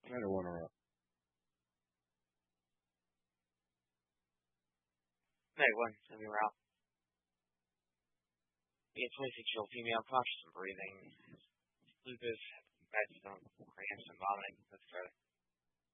I don't want to. Hey, one, let me out. Be a 26-year-old female, cautious and breathing, lupus, bad stomach, cramps, and vomiting. That's further.